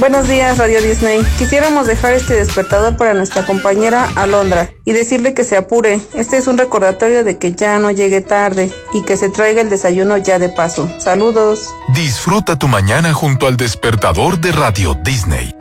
Buenos días, Radio Disney. Quisiéramos dejar este despertador para nuestra compañera Alondra y decirle que se apure. Este es un recordatorio de que ya no llegue tarde y que se traiga el desayuno ya de paso. Saludos. Disfruta tu mañana junto al despertador de Radio Disney.